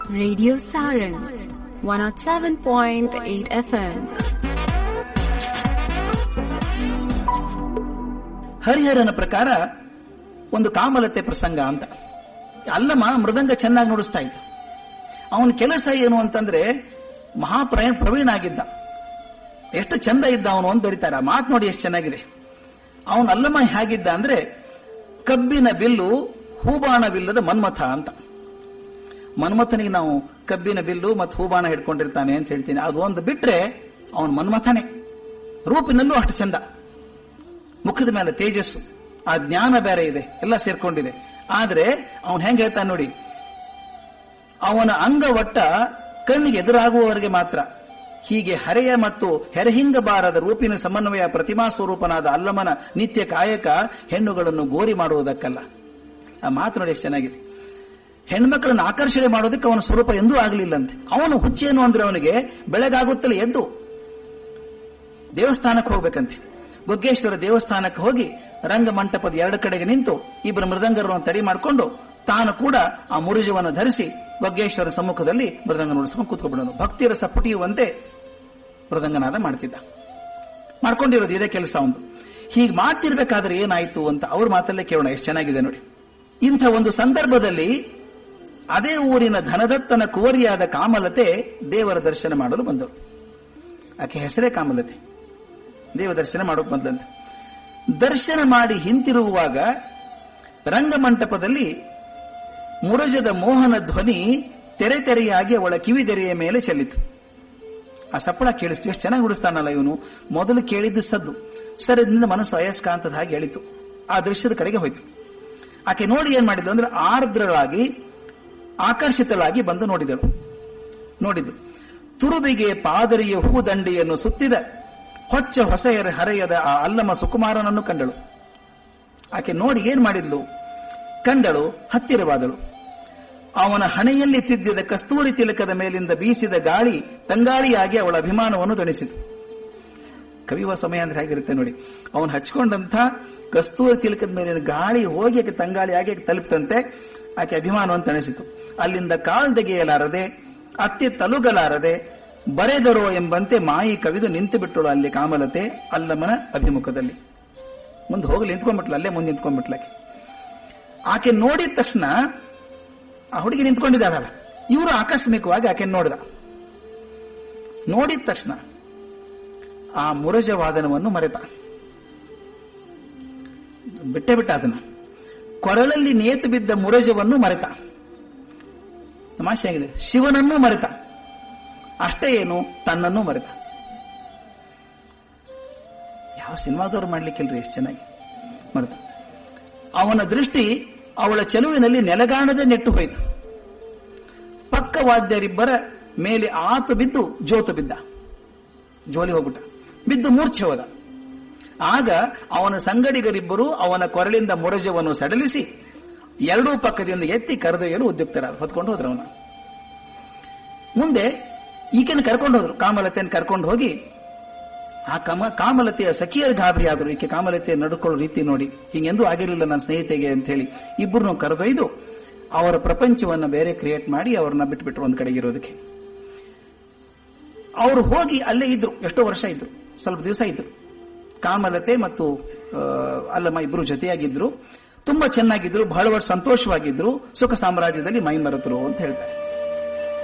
Radio Saran 107.8 FM. ಹರಿಹರನ ಪ್ರಕಾರ ಒಂದು ಕಾಮಲತೆ ಪ್ರಸಂಗ ಅಂತ. ಅಲ್ಲಮ್ಮ ಮೃದಂಗ ಚೆನ್ನಾಗಿ ನುಡಿಸ್ತಾ ಇದ್ದ. ಅವನ ಕೆಲಸ ಏನು ಅಂತಂದ್ರೆ ಪ್ರವೀಣ ಆಗಿದ್ದ. ಎಷ್ಟು ಚಂದ ಇದ್ದ ಅವನು ಅಂತ ಬರೀತಾರೆ. ಮಾತು ನೋಡಿ ಎಷ್ಟು ಚೆನ್ನಾಗಿದೆ. ಅವನು ಅಲ್ಲಮ್ಮ ಹೇಗಿದ್ದ ಅಂದ್ರೆ ಕಬ್ಬಿನ ಬಿಲ್ಲು ಹೂಬಾಣವಿಲ್ಲದ ಮನ್ಮಥ ಅಂತ. ಮನ್ಮಥನಿಗೆ ನಾವು ಕಬ್ಬಿನ ಬಿಲ್ಲು ಮತ್ತು ಹೂಬಾಣ ಹಿಡ್ಕೊಂಡಿರ್ತಾನೆ ಅಂತ ಹೇಳ್ತೀನಿ. ಅದು ಒಂದು ಬಿಟ್ರೆ ಅವನು ಮನ್ಮಥನೇ. ರೂಪಿನಲ್ಲೂ ಅಷ್ಟು ಚಂದ, ಮುಖದ ಮೇಲೆ ತೇಜಸ್ಸು, ಆ ಜ್ಞಾನ ಬೇರೆ ಇದೆ, ಎಲ್ಲ ಸೇರ್ಕೊಂಡಿದೆ. ಆದ್ರೆ ಅವನು ಹೆಂಗ್ ಹೇಳ್ತಾನೆ ನೋಡಿ, ಅವನ ಅಂಗವಟ್ಟ ಕಣ್ಣಿಗೆ ಎದುರಾಗುವವರೆಗೆ ಮಾತ್ರ. ಹೀಗೆ ಹರೆಯ ಮತ್ತು ಹೆರಹಿಂಗಬಾರದ ರೂಪಿನ ಸಮನ್ವಯ ಪ್ರತಿಮಾ ಸ್ವರೂಪನಾದ ಅಲ್ಲಮನ ನಿತ್ಯ ಕಾಯಕ ಹೆಣ್ಣುಗಳನ್ನು ಗೋರಿ ಮಾಡುವುದಕ್ಕಲ್ಲ. ಆ ಮಾತು ನೋಡಿ ಎಷ್ಟು ಚೆನ್ನಾಗಿದೆ. ಹೆಣ್ಮಕ್ಳನ್ನು ಆಕರ್ಷಣೆ ಮಾಡೋದಕ್ಕೆ ಅವನ ಸ್ವರೂಪ ಎಂದೂ ಆಗಲಿಲ್ಲಂತೆ. ಅವನು ಹುಚ್ಚೇನು ಅಂದ್ರೆ ಅವನಿಗೆ ಬೆಳಗಾಗುತ್ತಲೇ ಎದ್ದು ದೇವಸ್ಥಾನಕ್ಕೆ ಹೋಗ್ಬೇಕಂತೆ. ಗೊಗ್ಗೇಶ್ವರ ದೇವಸ್ಥಾನಕ್ಕೆ ಹೋಗಿ ರಂಗಮಂಟಪದ ಎರಡು ಕಡೆಗೆ ನಿಂತು ಇಬ್ಬರು ಮೃದಂಗರನ್ನು ತಡಿ ಮಾಡಿಕೊಂಡು ತಾನು ಕೂಡ ಆ ಮುರುಜವನ್ನು ಧರಿಸಿ ಗೊಗ್ಗೇಶ್ವರ ಸಮ್ಮುಖದಲ್ಲಿ ಮೃದಂಗ ನುಡಿಸ್ಕೊಂಡು ಕೂತ್ಕೊಂಡ್ಬಿಡೋನು. ಭಕ್ತಿರಸ ಪುಟಿಯುವಂತೆ ಮೃದಂಗನಾದ ಮಾಡ್ತಿದ್ದ. ಮಾಡ್ಕೊಂಡಿರೋದು ಇದೇ ಕೆಲಸ ಒಂದು. ಹೀಗೆ ಮಾಡ್ತಿರ್ಬೇಕಾದ್ರೆ ಏನಾಯ್ತು ಅಂತ ಅವ್ರ ಮಾತಲ್ಲೇ ಕೇಳೋಣ. ಎಷ್ಟು ಚೆನ್ನಾಗಿದೆ ನೋಡಿ. ಇಂಥ ಒಂದು ಸಂದರ್ಭದಲ್ಲಿ ಅದೇ ಊರಿನ ಧನದತ್ತನ ಕುವರಿಯಾದ ಕಾಮಲತೆ ದೇವರ ದರ್ಶನ ಮಾಡಲು ಬಂದಳು. ಆಕೆ ಹೆಸರೇ ಕಾಮಲತೆ. ದೇವ ದರ್ಶನ ಮಾಡೋಕೆ ಬಂದಂತೆ. ದರ್ಶನ ಮಾಡಿ ಹಿಂತಿರುಗುವಾಗ ರಂಗಮಂಟಪದಲ್ಲಿ ಮುರಜದ ಮೋಹನ ಧ್ವನಿ ತೆರೆ ತೆರೆಯಾಗಿ ಅವಳ ಕಿವಿದೆರೆಯ ಮೇಲೆ ಚೆಲ್ಲಿತು. ಆ ಸಪ್ಪಳ ಕೇಳಿಸ್ತು. ಎಷ್ಟು ಚೆನ್ನಾಗಿ ಉಡಿಸ್ತಾನಲ್ಲ ಇವನು. ಮೊದಲು ಕೇಳಿದ್ದು ಸದ್ದು, ಸರಿದಿಂದ ಮನಸ್ಸು ಅಯಸ್ಕಾಂತದ ಹಾಗೆ ಎಳಿತು. ಆ ದೃಶ್ಯದ ಕಡೆಗೆ ಹೋಯ್ತು. ಆಕೆ ನೋಡಿ ಏನ್ ಮಾಡಿದ್ಲು ಅಂದ್ರೆ ಆರ್ದ್ರಳಾಗಿ ಆಕರ್ಷಿತಳಾಗಿ ಬಂದು ನೋಡಿದ್ದು ತುರುಬಿಗೆ ಪಾದರಿಯ ಹೂದಂಡಿಯನ್ನು ಸುತ್ತಿದ ಹೊಚ್ಚ ಹೊಸೆಯರ ಹರೆಯದ ಆ ಅಲ್ಲಮ ಸುಕುಮಾರನನ್ನು ಕಂಡಳು. ಆಕೆ ನೋಡಿ ಏನ್ ಮಾಡಿದ್ಲು, ಕಂಡಳು, ಹತ್ತಿರವಾದಳು. ಅವನ ಹಣೆಯಲ್ಲಿ ತಿದ್ದಿದ ಕಸ್ತೂರಿ ತಿಲಕದ ಮೇಲಿಂದ ಬೀಸಿದ ಗಾಳಿ ತಂಗಾಳಿಯಾಗಿ ಅವಳ ಅಭಿಮಾನವನ್ನು ತಣಿಸಿತು. ಕವಿಯುವ ಸಮಯ ಅಂದ್ರೆ ಹೇಗಿರುತ್ತೆ ನೋಡಿ. ಅವನು ಹಚ್ಕೊಂಡಂತ ಕಸ್ತೂರಿ ತಿಲಕದ ಮೇಲಿನ ಗಾಳಿ ಹೋಗಿ ಆಕೆ ತಂಗಾಳಿಯಾಗಿ ತಲುಪಿತಂತೆ. ಆಕೆ ಅಭಿಮಾನವನ್ನು ತಣಿಸಿತು. ಅಲ್ಲಿಂದ ಕಾಲ್ದೆಗೆಯಲಾರದೆ ಅತ್ತೆ ತಲುಗಲಾರದೆ ಬರೆದರೋ ಎಂಬಂತೆ ಮಾಯಿ ಕವಿದು ನಿಂತು ಬಿಟ್ಟಳು ಅಲ್ಲಿ ಕಾಮಲತೆ ಅಲ್ಲಮ್ಮನ ಅಭಿಮುಖದಲ್ಲಿ. ಮುಂದೆ ಹೋಗಿ ನಿಂತ್ಕೊಂಡ್ಬಿಟ್ಲು, ಅಲ್ಲೇ ಮುಂದೆ ನಿಂತ್ಕೊಂಡ್ಬಿಟ್ಲಾಕೆ. ಆಕೆ ನೋಡಿದ ತಕ್ಷಣ ಆ ಹುಡುಗಿ ನಿಂತ್ಕೊಂಡಿದ್ದಾಳಲ್ಲ, ಇವರು ಆಕಸ್ಮಿಕವಾಗಿ ಆಕೆ ನೋಡಿದ ತಕ್ಷಣ ಆ ಮುರಜವಾದನವನ್ನು ಮರೆತ, ಬಿಟ್ಟ ಅದನ್ನ. ಕೊರಳಲ್ಲಿ ನೇತು ಬಿದ್ದ ಮುರಜವನ್ನು ಮರೆತ. ತಮಾಷೆ ಆಗಿದೆ. ಶಿವನನ್ನೂ ಮರೆತ. ಅಷ್ಟೇ ಏನು, ತನ್ನನ್ನೂ ಮರೆತ. ಯಾವ ಸಿನಿಮಾದವ್ರು ಮಾಡ್ಲಿಕ್ಕಿಲ್ರಿ, ಎಷ್ಟು ಚೆನ್ನಾಗಿ ಮರೆತ. ಅವನ ದೃಷ್ಟಿ ಅವಳ ಚೆಲುವಿನಲ್ಲಿ ನೆಲಗಾಣದೆ ನೆಟ್ಟು ಹೋಯಿತು. ಪಕ್ಕವಾದ್ಯರಿಬ್ಬರ ಮೇಲೆ ಆತು ಬಿದ್ದು ಜೋಲಿ ಹೋಗ್ಬಿಟ್ಟ, ಬಿದ್ದು ಮೂರ್ಛೆ ಹೋದ. ಆಗ ಅವನ ಸಂಗಡಿಗರಿಬ್ಬರು ಅವನ ಕೊರಳಿಂದ ಮುರಜವನ್ನು ಸಡಲಿಸಿ ಎರಡೂ ಪಕ್ಕದಿಂದ ಎತ್ತಿ ಕರೆದೊಯ್ಯಲು ಉದ್ಯುಕ್ತರಾದ. ಹೊತ್ಕೊಂಡು ಹೋದ್ರು ಅವನ. ಮುಂದೆ ಈಕೆನ ಕರ್ಕೊಂಡು ಹೋದ್ರು, ಕಾಮಲತೆಯನ್ನು ಕರ್ಕೊಂಡು ಹೋಗಿ ಆ ಕಾಮಲತೆಯ ಸಖಿಯರ ಗಾಬರಿ ಆದರು. ಈಕೆ ಕಾಮಲತೆಯ ನಡ್ಕೊಳ್ಳೋ ರೀತಿ ನೋಡಿ, ಹಿಂಗೆಂದೂ ಆಗಿರಲಿಲ್ಲ ನನ್ನ ಸ್ನೇಹಿತೆಗೆ ಅಂತ ಹೇಳಿ ಇಬ್ಬರನ್ನು ಕರೆದೊಯ್ದು ಅವರ ಪ್ರಪಂಚವನ್ನು ಬೇರೆ ಕ್ರಿಯೇಟ್ ಮಾಡಿ ಅವ್ರನ್ನ ಬಿಟ್ಬಿಟ್ರು ಒಂದ್ ಕಡೆಗೆ ಇರೋದಕ್ಕೆ. ಅವರು ಹೋಗಿ ಅಲ್ಲೇ ಇದ್ರು, ಎಷ್ಟೋ ವರ್ಷ ಇದ್ರು, ಸ್ವಲ್ಪ ದಿವಸ ಇದ್ರು. ಕಾಮಲತೆ ಮತ್ತು ಅಲ್ಲಮ್ಮ ಇಬ್ರು ಜೊತೆಯಾಗಿದ್ರು, ತುಂಬಾ ಚೆನ್ನಾಗಿದ್ರು, ಬಹಳ ವರ್ಷ ಸಂತೋಷವಾಗಿದ್ರು, ಸುಖ ಸಾಮ್ರಾಜ್ಯದಲ್ಲಿ ಮೈ ಮರೆತರು ಅಂತ ಹೇಳ್ತಾರೆ.